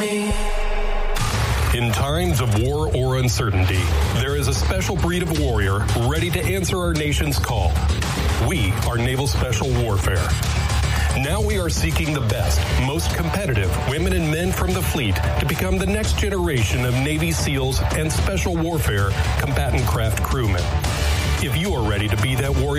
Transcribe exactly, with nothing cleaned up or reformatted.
me. In times of war or uncertainty, there is a special breed of warrior ready to answer our nation's call. We are Naval Special Warfare. Now we are seeking the best, most competitive women and men from the fleet to become the next generation of Navy SEALs and Special Warfare combatant craft crewmen. If you are ready to be that warrior,